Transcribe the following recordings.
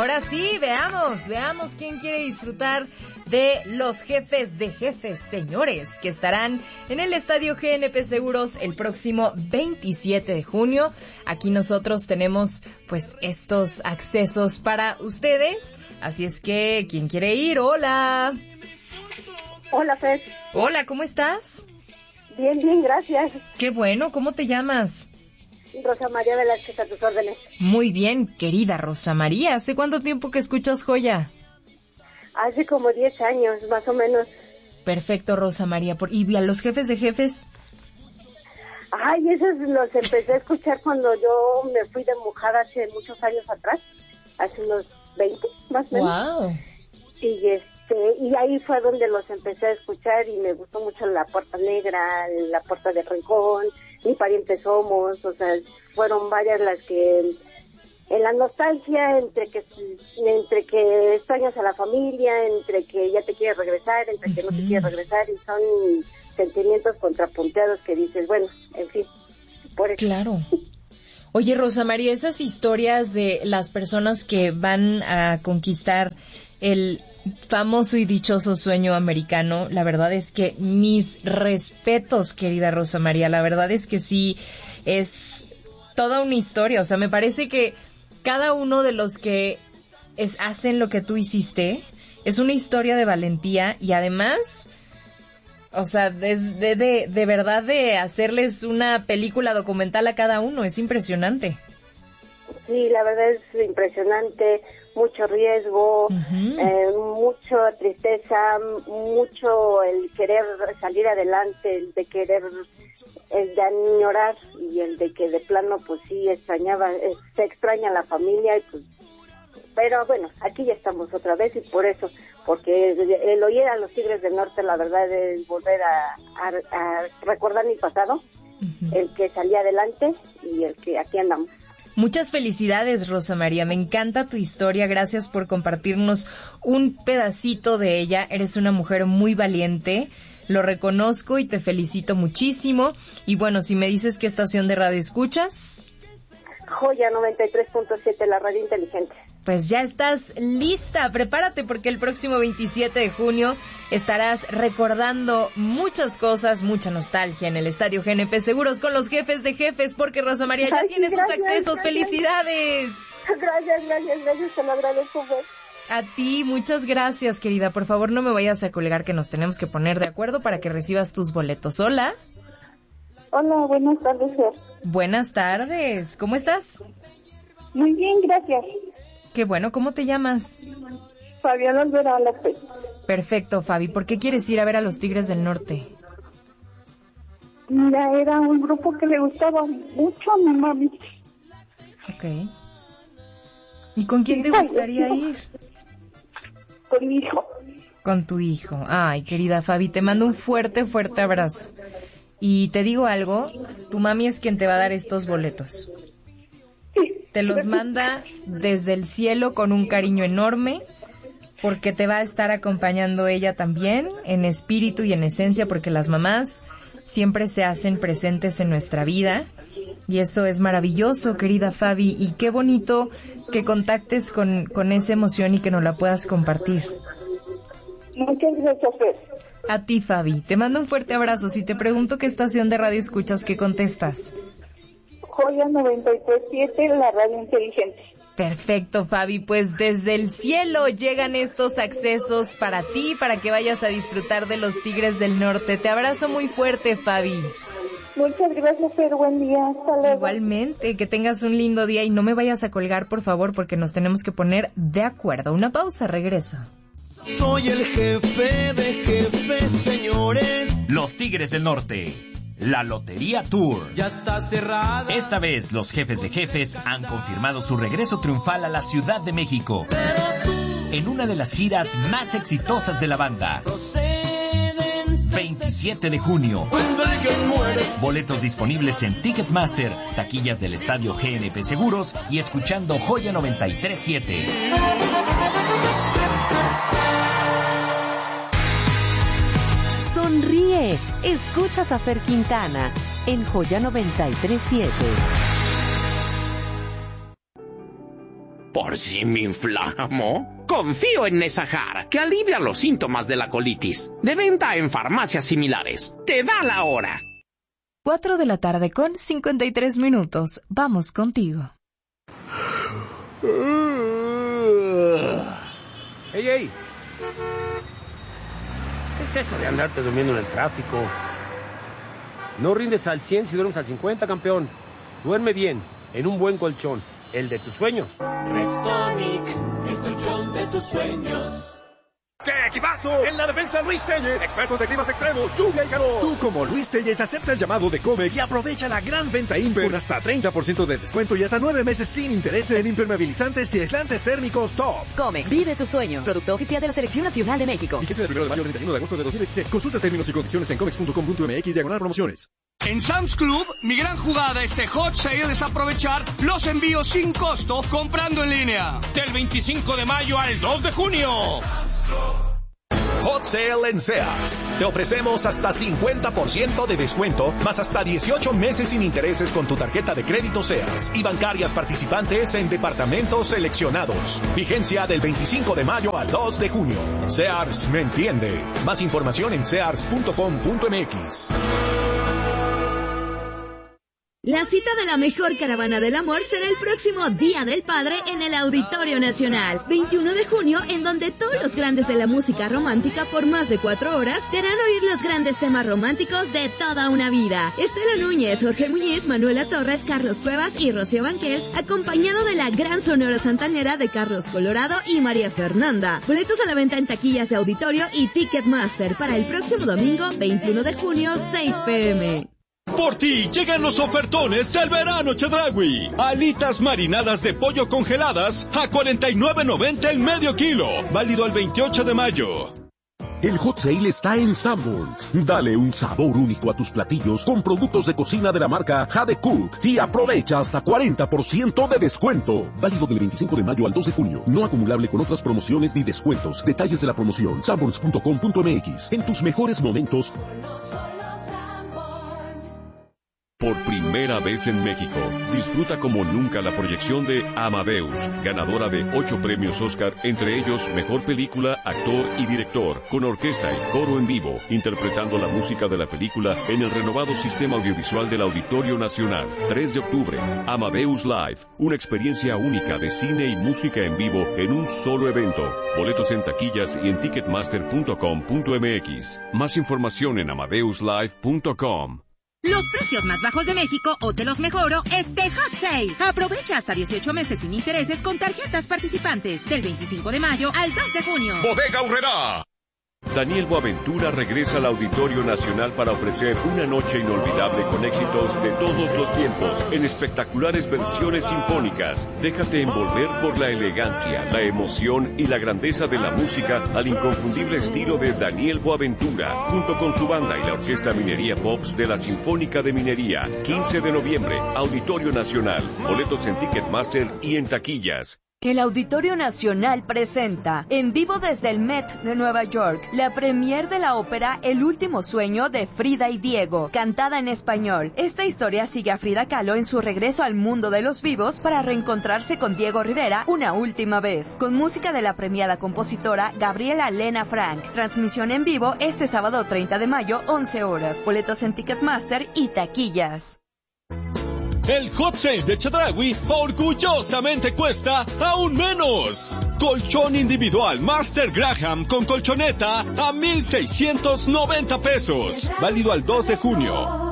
Ahora sí, veamos quién quiere disfrutar de los jefes de jefes, señores, que estarán en el Estadio GNP Seguros el próximo 27 de junio. Aquí nosotros tenemos pues estos accesos para ustedes, así es que, ¿quién quiere ir? ¡Hola! Hola, Fer. Hola, ¿cómo estás? Bien, gracias. Qué bueno, ¿cómo te llamas? Rosa María Velázquez, a tus órdenes. Muy bien, querida Rosa María, ¿hace cuánto tiempo que escuchas Joya? Hace como 10 años, más o menos. Perfecto, Rosa María. ¿Y a los jefes de jefes? Ay, esos los empecé a escuchar cuando yo me fui de mujer hace muchos años atrás, hace unos 20, más o menos. ¡Wow! Y ahí fue donde los empecé a escuchar y me gustó mucho La Puerta Negra, La Puerta del Rincón, Mi Pariente Somos, o sea, fueron varias las que en la nostalgia, entre que extrañas a la familia, entre que ya te quieres regresar, entre que no te quieres regresar, y son sentimientos contrapunteados que dices, bueno, en fin, por eso. Claro. Oye, Rosa María, esas historias de las personas que van a conquistar el famoso y dichoso sueño americano, la verdad es que mis respetos, querida Rosa María, la verdad es que sí, es toda una historia, o sea, me parece que cada uno de los que hacen lo que tú hiciste es una historia de valentía y además, o sea, de verdad de hacerles una película documental a cada uno, es impresionante. Sí, la verdad es impresionante, mucho riesgo, mucha tristeza, mucho el querer salir adelante, el de querer, el de añorar y el de que de plano pues sí se extraña la familia y pues, pero bueno, aquí ya estamos otra vez y por eso, porque el oír a los Tigres del Norte la verdad es volver a recordar mi pasado, el que salí adelante y el que aquí andamos. Muchas felicidades, Rosa María. Me encanta tu historia. Gracias por compartirnos un pedacito de ella. Eres una mujer muy valiente. Lo reconozco y te felicito muchísimo. Y bueno, si me dices qué estación de radio escuchas. Joya 93.7, la radio inteligente. Pues ya estás lista. Prepárate porque el próximo 27 de junio estarás recordando muchas cosas, mucha nostalgia en el Estadio GNP Seguros con los jefes de jefes, porque Rosa María ya tiene sus accesos. Gracias. ¡Felicidades! Gracias, te lo agradezco. A ti, muchas gracias, querida. Por favor, no me vayas a colgar, que nos tenemos que poner de acuerdo para que recibas tus boletos. Hola. Hola, buenas tardes, Fer. Buenas tardes. ¿Cómo estás? Muy bien, gracias. Qué bueno. ¿Cómo te llamas? Fabián Olvera López. Perfecto, Fabi. ¿Por qué quieres ir a ver a los Tigres del Norte? Mira, era un grupo que le gustaba mucho a mi mami. Ok. ¿Y con quién te gustaría ir? Con mi hijo. Con tu hijo. Ay, querida Fabi, te mando un fuerte, fuerte abrazo. Y te digo algo, tu mami es quien te va a dar estos boletos. Te los manda desde el cielo con un cariño enorme, porque te va a estar acompañando ella también, en espíritu y en esencia, porque las mamás siempre se hacen presentes en nuestra vida, y eso es maravilloso, querida Fabi, y qué bonito que contactes con esa emoción y que nos la puedas compartir. Muchas gracias, Fer. A ti, Fabi, te mando un fuerte abrazo. Si te pregunto qué estación de radio escuchas, ¿qué contestas? Joya 93.7, la radio inteligente. Perfecto, Fabi, pues desde el cielo llegan estos accesos para ti, para que vayas a disfrutar de los Tigres del Norte. Te abrazo muy fuerte, Fabi. Muchas gracias, Fer, buen día, hasta luego. Igualmente, que tengas un lindo día y no me vayas a colgar, por favor, porque nos tenemos que poner de acuerdo. Una pausa, regreso. Soy el jefe de jefes, señores. Los Tigres del Norte. La Lotería Tour. Ya está cerrada. Esta vez los jefes de jefes han confirmado su regreso triunfal a la Ciudad de México. En una de las giras más exitosas de la banda. 27 de junio. Boletos disponibles en Ticketmaster, taquillas del Estadio GNP Seguros y escuchando Joya 93.7. Sonríe, escuchas a Fer Quintana en Joya 93.7. Por si me inflamo, confío en Nesajar, que alivia los síntomas de la colitis. De venta en farmacias similares. Te da la hora. 4 de la tarde con 53 minutos. Vamos contigo. ¡Ey! ¿Qué es eso de andarte durmiendo en el tráfico? No rindes al 100 si duermes al 50, campeón. Duerme bien, en un buen colchón, el de tus sueños. Restonic, el colchón de tus sueños. ¡Qué equipazo! En la defensa, Luis Telles, expertos de climas extremos, lluvia y calor. Tú, como Luis Telles, acepta el llamado de Comex y aprovecha la gran venta Imper con hasta 30% de descuento y hasta 9 meses sin intereses en impermeabilizantes y aislantes térmicos Top. Comex, vive tu sueño. Producto oficial de la Selección Nacional de México. Fíjese del 1 de mayo al 31 de agosto de 2016. Consulta términos y condiciones en comex.com.mx/promociones. En Sam's Club, mi gran jugada este hot sale es aprovechar los envíos sin costo comprando en línea. Del 25 de mayo al 2 de junio. Hot Sale en Sears. Te ofrecemos hasta 50% de descuento, más hasta 18 meses sin intereses con tu tarjeta de crédito Sears y bancarias participantes en departamentos seleccionados. Vigencia del 25 de mayo al 2 de junio. Sears me entiende. Más información en sears.com.mx. La cita de la mejor caravana del amor será el próximo Día del Padre en el Auditorio Nacional, 21 de junio, en donde todos los grandes de la música romántica por más de 4 horas te harán oír los grandes temas románticos de toda una vida. Estela Núñez, Jorge Muñiz, Manuela Torres, Carlos Cuevas y Rocío Banquels, acompañado de la gran sonora santanera de Carlos Colorado y María Fernanda. Boletos a la venta en taquillas de auditorio y Ticketmaster para el próximo domingo, 21 de junio, 6 p.m. Por ti llegan los ofertones del verano Chedraui. Alitas marinadas de pollo congeladas a $49.90 el medio kilo. Válido al 28 de mayo. El Hot Sale está en Sanborns. Dale un sabor único a tus platillos con productos de cocina de la marca Jade Cook y aprovecha hasta 40% de descuento. Válido del 25 de mayo al 2 de junio. No acumulable con otras promociones ni descuentos. Detalles de la promoción: sanborns.com.mx. En tus mejores momentos. Por primera vez en México, disfruta como nunca la proyección de Amadeus, ganadora de 8 premios Oscar, entre ellos Mejor Película, Actor y Director, con orquesta y coro en vivo, interpretando la música de la película en el renovado sistema audiovisual del Auditorio Nacional. 3 de octubre, Amadeus Live, una experiencia única de cine y música en vivo en un solo evento. Boletos en taquillas y en ticketmaster.com.mx. Más información en amadeuslive.com. Los precios más bajos de México o te los mejoro Hot Sale. Aprovecha hasta 18 meses sin intereses con tarjetas participantes del 25 de mayo al 2 de junio. Bodega Aurrerá. Daniel Boaventura regresa al Auditorio Nacional para ofrecer una noche inolvidable con éxitos de todos los tiempos, en espectaculares versiones sinfónicas. Déjate envolver por la elegancia, la emoción y la grandeza de la música al inconfundible estilo de Daniel Boaventura, junto con su banda y la Orquesta Minería Pops de la Sinfónica de Minería. 15 de noviembre, Auditorio Nacional. Boletos en Ticketmaster y en taquillas. El Auditorio Nacional presenta, en vivo desde el Met de Nueva York, la premier de la ópera El Último Sueño de Frida y Diego, cantada en español. Esta historia sigue a Frida Kahlo en su regreso al mundo de los vivos para reencontrarse con Diego Rivera una última vez, con música de la premiada compositora Gabriela Lena Frank. Transmisión en vivo este sábado 30 de mayo, 11 horas. Boletos en Ticketmaster y taquillas. El Hot Sale de Chedraui orgullosamente cuesta aún menos. Colchón individual Master Graham con colchoneta a $1,690. Válido al 2 de junio.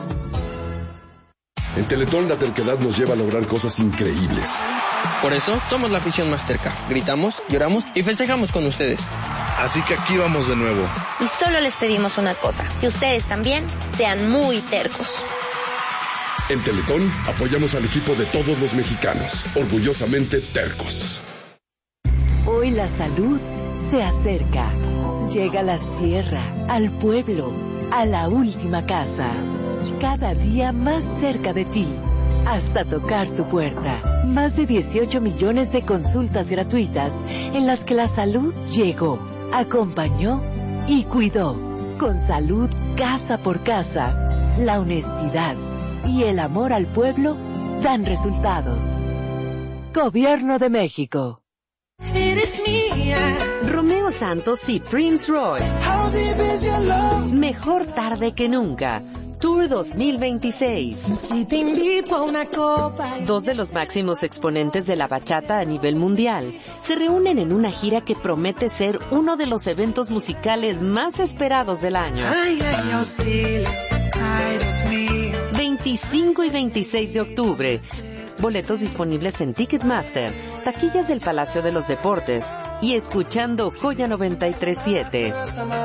En Teletón la terquedad nos lleva a lograr cosas increíbles. Por eso somos la afición más terca. Gritamos, lloramos y festejamos con ustedes. Así que aquí vamos de nuevo. Y solo les pedimos una cosa, que ustedes también sean muy tercos. En Teletón apoyamos al equipo de todos los mexicanos, orgullosamente tercos. Hoy la salud se acerca. Llega a la sierra, al pueblo, a la última casa. Cada día más cerca de ti, hasta tocar tu puerta. Más de 18 millones de consultas gratuitas en las que la salud llegó, acompañó y cuidó. Con salud casa por casa, la honestidad y el amor al pueblo dan resultados. Gobierno de México. Eres mía. Romeo Santos y Prince Royce. Mejor tarde que nunca. Tour 2026. Si te invito a una copa. Dos de los máximos exponentes de la bachata a nivel mundial se reúnen en una gira que promete ser uno de los eventos musicales más esperados del año. Ay, sí. Ay, Dios mío. 25 y 26 de octubre. Boletos disponibles en Ticketmaster, taquillas del Palacio de los Deportes y escuchando Joya 93.7.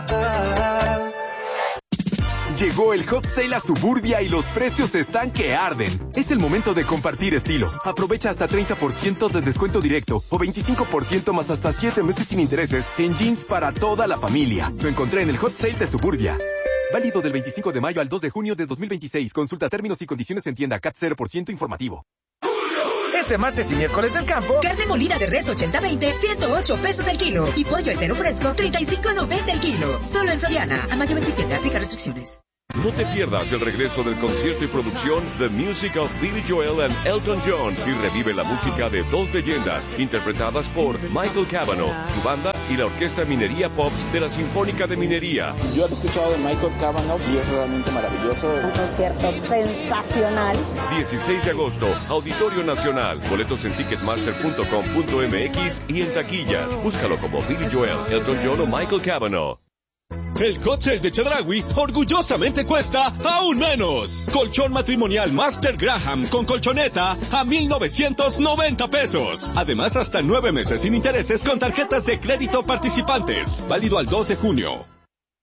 Llegó el Hot Sale a Suburbia y los precios están que arden. Es el momento de compartir estilo. Aprovecha hasta 30% de descuento directo o 25% más hasta 7 meses sin intereses en jeans para toda la familia. Lo encontré en el Hot Sale de Suburbia. Válido del 25 de mayo al 2 de junio de 2026. Consulta términos y condiciones en tienda CAT 0% informativo. Este martes y miércoles del campo, carne molida de res 80-20, 108 pesos el kilo. Y pollo entero fresco, 35.90 el kilo. Solo en Soriana. A mayo 27, aplica restricciones. No te pierdas el regreso del concierto y producción The Music of Billy Joel and Elton John y revive la música de dos leyendas interpretadas por Michael Cavanaugh, su banda y la Orquesta Minería Pops de la Sinfónica de Minería. Yo he escuchado de Michael Cavanaugh y es realmente maravilloso. Un concierto sensacional. 16 de agosto, Auditorio Nacional. Boletos en ticketmaster.com.mx y en taquillas. Búscalo como Billy Joel, Elton John o Michael Cavanaugh. El Hot Sale de Chedraui orgullosamente cuesta aún menos. Colchón matrimonial Master Graham con colchoneta a 1,990 pesos. Además, hasta 9 meses sin intereses con tarjetas de crédito participantes. Válido al 2 de junio.